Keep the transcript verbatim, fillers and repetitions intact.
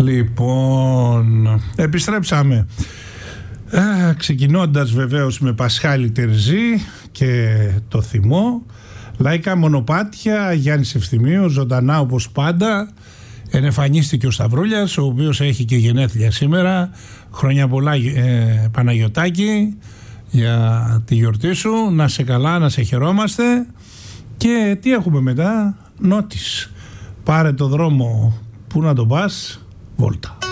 Λοιπόν, επιστρέψαμε. Ε, ξεκινώντας βεβαίως με Πασχάλη Τερζή και το θυμό. Λαϊκά μονοπάτια, Γιάννης Ευθυμίου, ζωντανά όπως πάντα. Ενεφανίστηκε ο Σταυρούλιας, ο οποίος έχει και γενέθλια σήμερα. Χρόνια πολλά, ε, Παναγιωτάκη, για τη γιορτή σου. Να σε καλά, να σε χαιρόμαστε. Και τι έχουμε μετά? Νότης. Πάρε το δρόμο, πού να τον πας? Βόλτα.